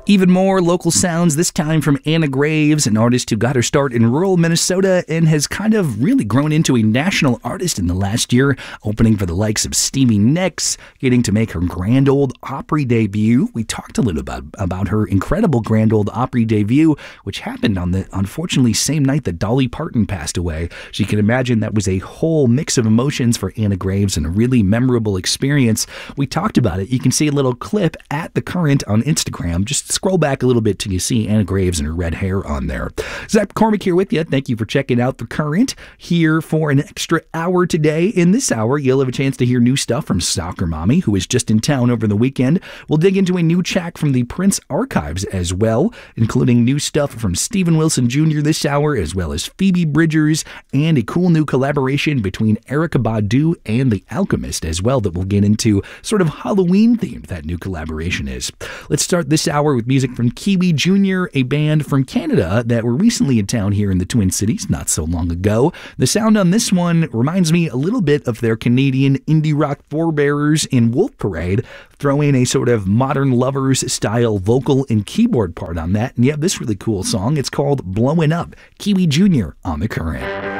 Even more local sounds, this time from Anna Graves, an artist who got her start in rural Minnesota and has kind of really grown into a national artist in the last year, opening for the likes of Stevie Nicks, getting to make her Grand Ole Opry debut. We talked a little about her incredible Grand Ole Opry debut, which happened on the, unfortunately, same night that Dolly Parton passed away. So you can imagine that was a whole mix of emotions for Anna Graves and a really memorable experience. We talked about it. You can see a little clip at The Current on Instagram. Just scroll back a little bit till you see Anna Graves and her red hair on there. Zach McCormick here with you. Thank you for checking out The Current, here for an extra hour today. In this hour, you'll have a chance to hear new stuff from Soccer Mommy, who was just in town over the weekend. We'll dig into a new track from the Prince archives as well, including new stuff from Steven Wilson Jr. this hour, as well as Phoebe Bridgers, and a cool new collaboration between Erykah Badu and The Alchemist as well that we'll get into. Sort of Halloween themed that new collaboration is. Let's start this hour with music from Kiwi Jr., a band from Canada that were recently in town here in the Twin Cities not so long ago. The sound on this one reminds me a little bit of their Canadian indie rock forebearers in Wolf Parade. Throw in a sort of Modern Lovers style vocal and keyboard part on that, and you have this really cool song. It's called Blowin' Up. Kiwi Jr. on The Current.